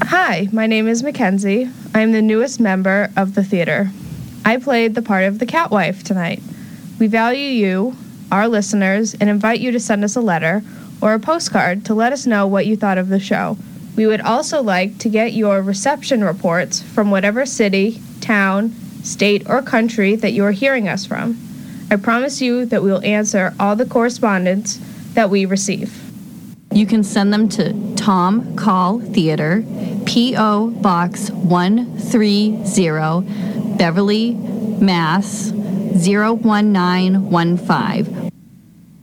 Hi, my name is Mackenzie. I'm the newest member of the theater. I played the part of the Catwife tonight. We value you, our listeners, and invite you to send us a letter or a postcard to let us know what you thought of the show. We would also like to get your reception reports from whatever city, town, state, or country that you are hearing us from. I promise you that we will answer all the correspondence that we receive. You can send them to Tom Call Theater, P.O. Box 130, Beverly, Mass. 01915,